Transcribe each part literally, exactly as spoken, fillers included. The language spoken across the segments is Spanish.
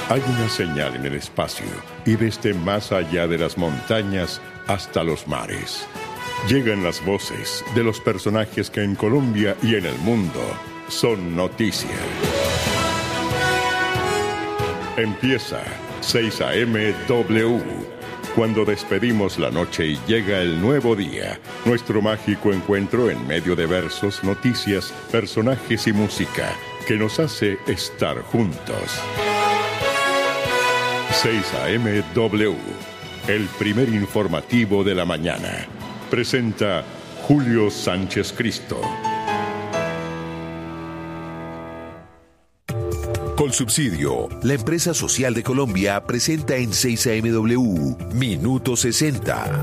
Hay una señal en el espacio y desde más allá de las montañas hasta los mares. Llegan las voces de los personajes que en Colombia y en el mundo son noticia. Empieza seis A M W. Cuando despedimos la noche y llega el nuevo día, nuestro mágico encuentro en medio de versos, noticias, personajes y música que nos hace estar juntos. seis A M W, el primer informativo de la mañana. Presenta Julio Sánchez Cristo. Colsubsidio, la empresa social de Colombia, presenta en seis A M W, Minuto sesenta.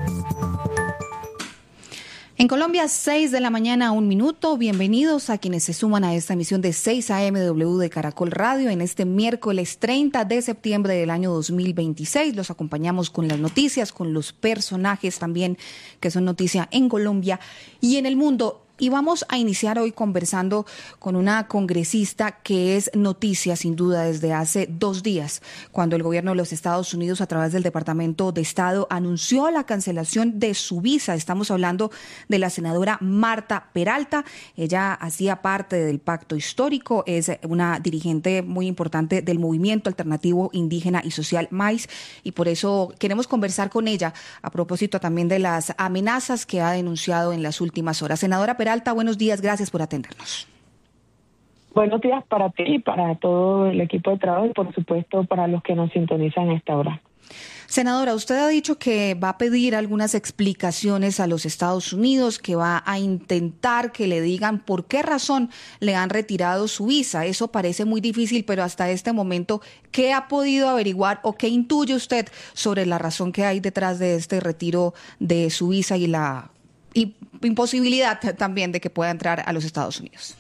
En Colombia, seis de la mañana, un minuto. Bienvenidos a quienes se suman a esta emisión de seis A M W de Caracol Radio en este miércoles treinta de septiembre del año dos mil veintiséis. Los acompañamos con las noticias, con los personajes también que son noticia en Colombia y en el mundo. Y vamos a iniciar hoy conversando con una congresista que es noticia sin duda desde hace dos días, cuando el gobierno de los Estados Unidos a través del Departamento de Estado anunció la cancelación de su visa. Estamos hablando de la senadora Marta Peralta. Ella hacía parte del pacto histórico, es una dirigente muy importante del movimiento alternativo indígena y social MAIS, y por eso queremos conversar con ella a propósito también de las amenazas que ha denunciado en las últimas horas. Senadora Peralta, buenos días, gracias por atendernos. Buenos días para ti y para todo el equipo de trabajo y por supuesto para los que nos sintonizan a esta hora. Senadora, usted ha dicho que va a pedir algunas explicaciones a los Estados Unidos, que va a intentar que le digan por qué razón le han retirado su visa. Eso parece muy difícil, pero hasta este momento, ¿qué ha podido averiguar o qué intuye usted sobre la razón que hay detrás de este retiro de su visa y la y imposibilidad también de que pueda entrar a los Estados Unidos?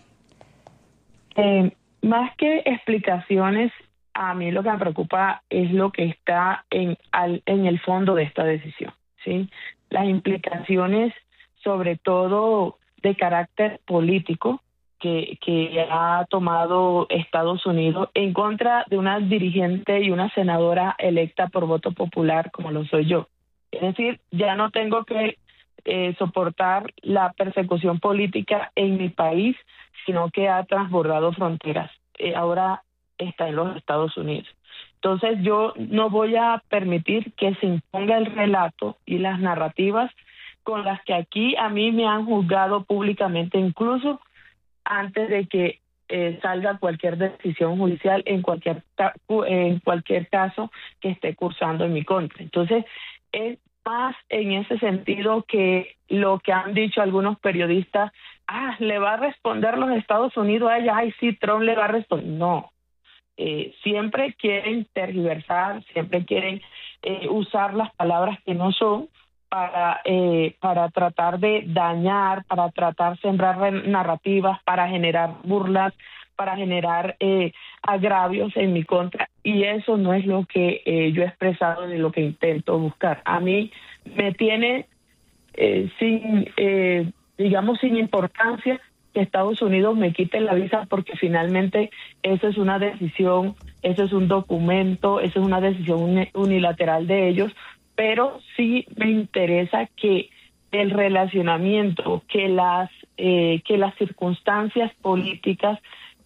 Eh, más que explicaciones, a mí lo que me preocupa es lo que está en, al, en el fondo de esta decisión, ¿sí? Las implicaciones, sobre todo de carácter político, que, que ha tomado Estados Unidos en contra de una dirigente y una senadora electa por voto popular como lo soy yo. Es decir, ya no tengo que Eh, soportar la persecución política en mi país, sino que ha transbordado fronteras. Eh, ahora está en los Estados Unidos. Entonces yo no voy a permitir que se imponga el relato y las narrativas con las que aquí a mí me han juzgado públicamente, incluso antes de que eh, salga cualquier decisión judicial en cualquier, en cualquier caso que esté cursando en mi contra. Entonces, es más en ese sentido que lo que han dicho algunos periodistas, ah, le va a responder los Estados Unidos a ella, ay sí, Trump le va a responder. No, eh, siempre quieren tergiversar, siempre quieren eh, usar las palabras que no son para, eh, para tratar de dañar, para tratar de sembrar narrativas, para generar burlas, para generar eh, agravios en mi contra, y eso no es lo que eh, yo he expresado ni lo que intento buscar. A mí me tiene eh, sin, eh, digamos, sin importancia que Estados Unidos me quite la visa, porque finalmente esa es una decisión, ese es un documento, esa es una decisión unilateral de ellos, pero sí me interesa que el relacionamiento, que las, eh, que las circunstancias políticas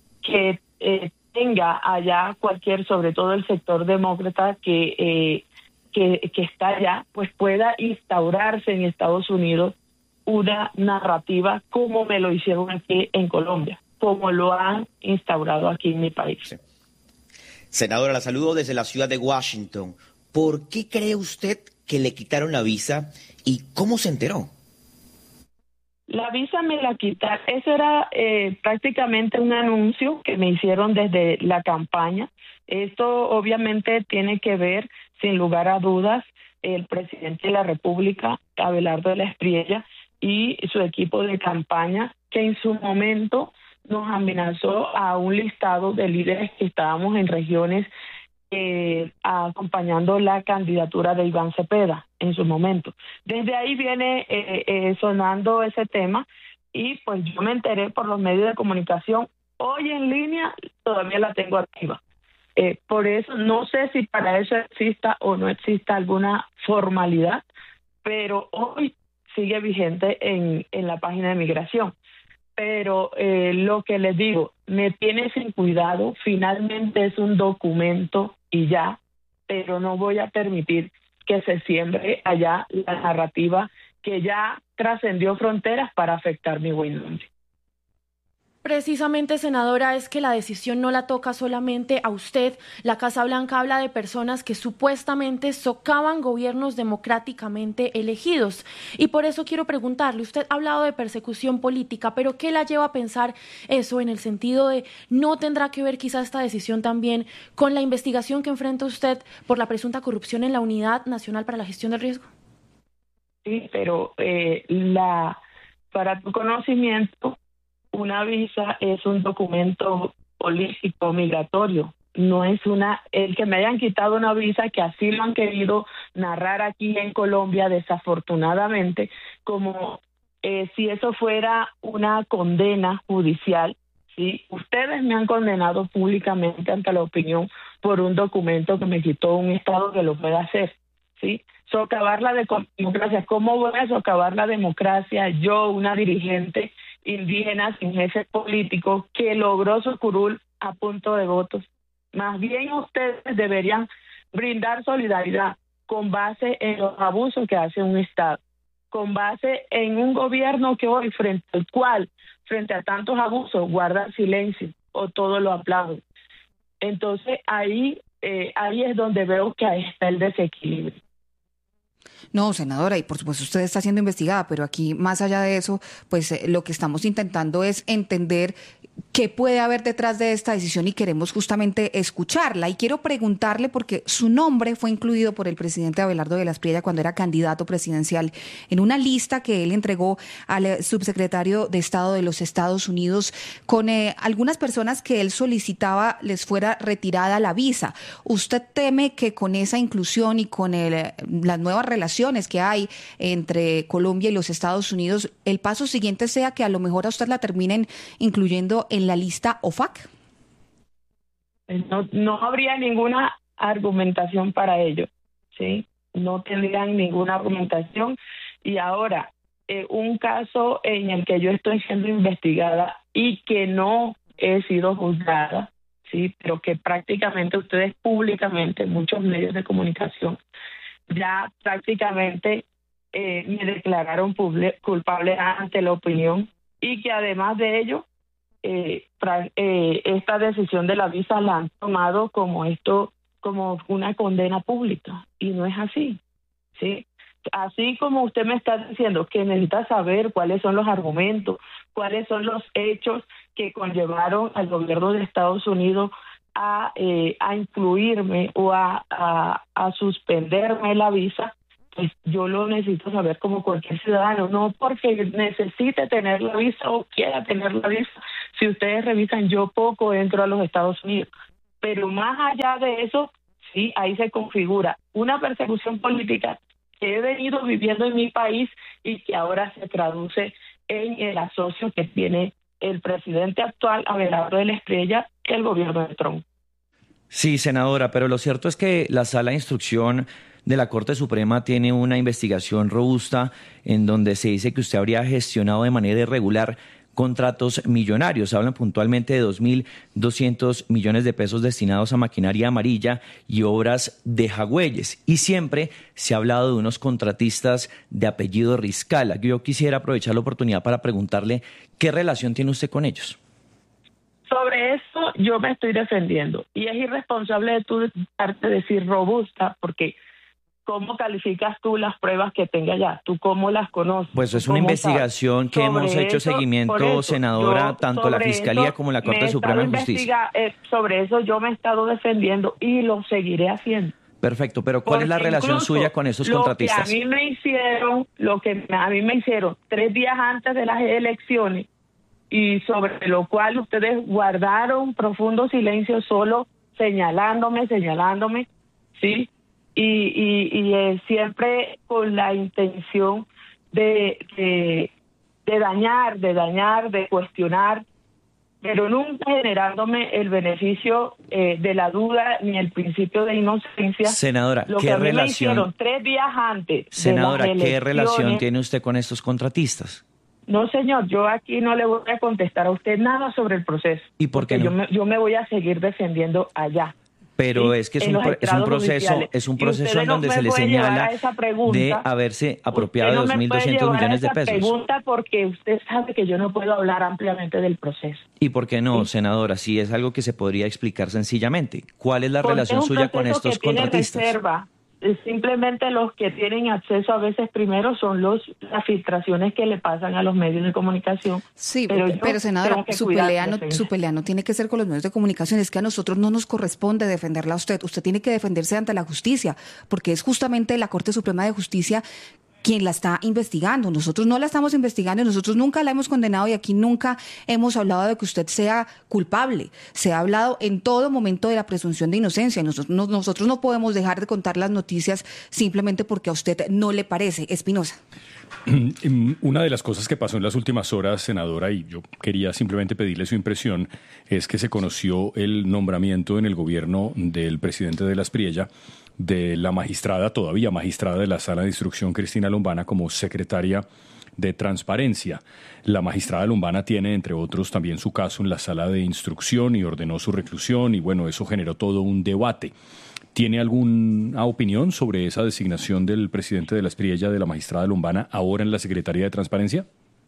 que eh, tenga allá cualquier, sobre todo el sector demócrata que, eh, que que está allá, pues pueda instaurarse en Estados Unidos una narrativa como me lo hicieron aquí en Colombia, como lo han instaurado aquí en mi país. Sí. Senadora, la saludo desde la ciudad de Washington. ¿Por qué cree usted que le quitaron la visa y cómo se enteró? La visa me la quitaron, eso era eh, prácticamente un anuncio que me hicieron desde la campaña. Esto obviamente tiene que ver, sin lugar a dudas, el presidente de la República, Abelardo de la Espriella, y su equipo de campaña, que en su momento nos amenazó a un listado de líderes que estábamos en regiones Eh, acompañando la candidatura de Iván Cepeda en su momento. Desde ahí viene eh, eh, sonando ese tema, y pues yo me enteré por los medios de comunicación. Hoy en línea todavía la tengo activa. Eh, por eso, no sé si para eso exista o no exista alguna formalidad, pero hoy sigue vigente en, en la página de migración. Pero eh, lo que les digo, me tiene sin cuidado, finalmente es un documento y ya, pero no voy a permitir que se siembre allá la narrativa que ya trascendió fronteras para afectar mi buen nombre. Precisamente, senadora, es que la decisión no la toca solamente a usted. La Casa Blanca habla de personas que supuestamente socavan gobiernos democráticamente elegidos. Y por eso quiero preguntarle, usted ha hablado de persecución política, pero ¿qué la lleva a pensar eso en el sentido de no tendrá que ver quizá esta decisión también con la investigación que enfrenta usted por la presunta corrupción en la Unidad Nacional para la Gestión del Riesgo? Sí, pero eh, la para tu conocimiento, una visa es un documento político migratorio, no es una, el que me hayan quitado una visa, que así lo han querido narrar aquí en Colombia, desafortunadamente, como eh, si eso fuera una condena judicial, ¿sí? Ustedes me han condenado públicamente ante la opinión por un documento que me quitó un Estado que lo pueda hacer, ¿sí? Socavar la de democracia, ¿cómo voy a socavar la democracia yo, una dirigente indígena sin jefe político que logró su curul a punto de votos? Más bien ustedes deberían brindar solidaridad con base en los abusos que hace un Estado, con base en un gobierno que hoy, frente al cual, frente a tantos abusos, guarda silencio o todo lo aplauden. Entonces ahí, eh, ahí es donde veo que ahí está el desequilibrio. No, senadora, y por supuesto usted está siendo investigada, pero aquí, más allá de eso, pues eh, lo que estamos intentando es entender qué puede haber detrás de esta decisión y queremos justamente escucharla. Y quiero preguntarle, porque su nombre fue incluido por el presidente Abelardo de la Espriella cuando era candidato presidencial en una lista que él entregó al subsecretario de Estado de los Estados Unidos con eh, algunas personas que él solicitaba les fuera retirada la visa. ¿Usted teme que con esa inclusión y con el, las nuevas relaciones que hay entre Colombia y los Estados Unidos, el paso siguiente sea que a lo mejor a usted la terminen incluyendo en la lista O F A C? No, no habría ninguna argumentación para ello, ¿sí? No tendrían ninguna argumentación. Y ahora, eh, un caso en el que yo estoy siendo investigada y que no he sido juzgada, ¿sí? Pero que prácticamente ustedes públicamente, muchos medios de comunicación, ya prácticamente eh, me declararon culpable ante la opinión, y que además de ello, Eh, pra, eh, esta decisión de la visa la han tomado como esto, como una condena pública, y no es así, ¿sí? Así como usted me está diciendo que necesita saber cuáles son los argumentos, cuáles son los hechos que conllevaron al gobierno de Estados Unidos a, eh, a incluirme o a, a, a suspenderme la visa, pues yo lo necesito saber como cualquier ciudadano, no porque necesite tener la visa o quiera tener la visa. Si ustedes revisan, yo poco entro a los Estados Unidos, pero más allá de eso, sí, ahí se configura una persecución política que he venido viviendo en mi país y que ahora se traduce en el asocio que tiene el presidente actual, Abelardo de la Espriella, y el gobierno de Trump. Sí, senadora, pero lo cierto es que la Sala de Instrucción de la Corte Suprema tiene una investigación robusta en donde se dice que usted habría gestionado de manera irregular contratos millonarios. Hablan puntualmente de dos mil doscientos millones de pesos destinados a maquinaria amarilla y obras de jagüeyes. Y siempre se ha hablado de unos contratistas de apellido Riscala. Yo quisiera aprovechar la oportunidad para preguntarle qué relación tiene usted con ellos. Sobre eso yo me estoy defendiendo. Y es irresponsable de tu parte decir robusta, porque ¿cómo calificas tú las pruebas que tenga ya? ¿Tú cómo las conoces? Pues es una investigación que hemos hecho seguimiento, senadora, tanto la Fiscalía como la Corte Suprema de Justicia. Eh, sobre eso yo me he estado defendiendo y lo seguiré haciendo. Perfecto, pero ¿cuál es la relación suya con esos contratistas? Lo que a mí me hicieron, lo que a mí me hicieron tres días antes de las elecciones, y sobre lo cual ustedes guardaron profundo silencio, solo señalándome, señalándome, ¿sí? Y, y, y eh, siempre con la intención de, de, de dañar, de dañar, de cuestionar, pero nunca generándome el beneficio eh, de la duda ni el principio de inocencia. Senadora, lo ¿qué que a mí relación? Me hicieron tres días antes. Senadora, de las ¿qué relación elecciones. tiene usted con estos contratistas? No, señor, yo aquí no le voy a contestar a usted nada sobre el proceso. ¿Y por qué no? Yo me, yo me voy a seguir defendiendo allá. Pero ¿sí? es que es En un, los es un proceso, judiciales. es un Y proceso usted en no donde me se le puede llevar señala a esa pregunta. de haberse apropiado de Usted no dos me mil puede doscientos llevar a millones de esa pesos. pregunta porque usted sabe que yo no puedo hablar ampliamente del proceso. ¿Y por qué no, ¿sí? senadora? Si es algo que se podría explicar sencillamente. ¿Cuál es la Porque relación es un suya con proceso estos que tiene contratistas? reserva. Simplemente los que tienen acceso a veces primero son los las filtraciones que le pasan a los medios de comunicación. Sí, pero, pero, pero senadora, su pelea, no, defensa. su pelea no tiene que ser con los medios de comunicación, es que a nosotros no nos corresponde defenderla a usted, usted tiene que defenderse ante la justicia, porque es justamente la Corte Suprema de Justicia quien la está investigando. Nosotros no la estamos investigando, nosotros nunca la hemos condenado y aquí nunca hemos hablado de que usted sea culpable. Se ha hablado en todo momento de la presunción de inocencia. Nosotros no, nosotros no podemos dejar de contar las noticias simplemente porque a usted no le parece. Espinosa. Una de las cosas que pasó en las últimas horas, senadora, y yo quería simplemente pedirle su impresión, es que se conoció el nombramiento en el gobierno del presidente de la Espriella de la magistrada, todavía magistrada de la Sala de Instrucción, Cristina Lombana, como secretaria de Transparencia. La magistrada Lombana tiene, entre otros, también su caso en la Sala de Instrucción y ordenó su reclusión y, bueno, eso generó todo un debate. ¿Tiene alguna opinión sobre esa designación del presidente de la Espriella, de la magistrada Lombana, ahora en la Secretaría de Transparencia?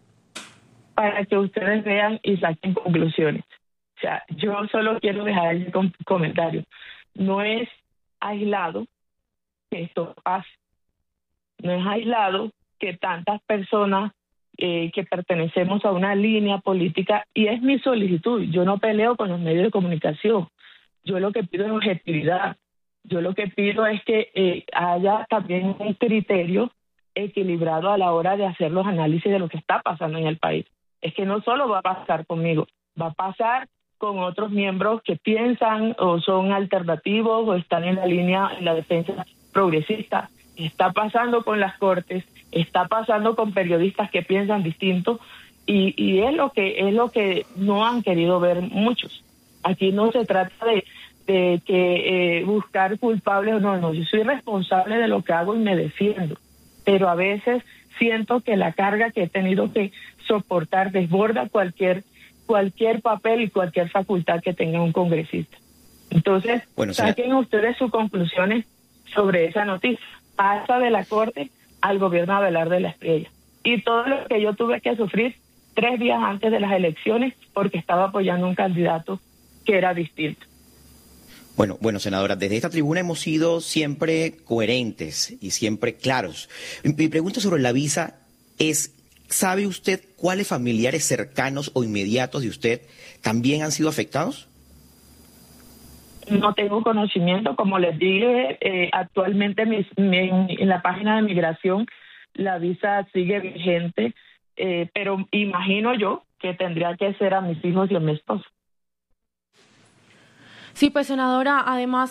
Para que ustedes vean y saquen conclusiones. O sea, yo solo quiero dejar el com- comentario. No es aislado que esto pase. No es aislado que tantas personas eh, que pertenecemos a una línea política, y es mi solicitud, yo no peleo con los medios de comunicación, yo lo que pido es objetividad, yo lo que pido es que eh, haya también un criterio equilibrado a la hora de hacer los análisis de lo que está pasando en el país. Es que no solo va a pasar conmigo, va a pasar con otros miembros que piensan o son alternativos o están en la línea, en la defensa progresista. Está pasando con las cortes, está pasando con periodistas que piensan distinto y, y es lo que es lo que no han querido ver muchos. Aquí no se trata de, de que eh, buscar culpables o no, no, yo soy responsable de lo que hago y me defiendo, pero a veces siento que la carga que he tenido que soportar desborda cualquier cualquier papel y cualquier facultad que tenga un congresista. Entonces, bueno, saquen ustedes sus conclusiones sobre esa noticia. Pasa de la Corte al gobierno Abelardo de la Espriella. Y todo lo que yo tuve que sufrir tres días antes de las elecciones porque estaba apoyando un candidato que era distinto. Bueno, bueno, senadora, desde esta tribuna hemos sido siempre coherentes y siempre claros. Mi, mi pregunta sobre la visa es, ¿sabe usted cuáles familiares cercanos o inmediatos de usted también han sido afectados? No tengo conocimiento, como les dije, eh, actualmente mis, mi, en la página de migración la visa sigue vigente, eh, pero imagino yo que tendría que ser a mis hijos y a mi esposo. Sí, pues senadora, además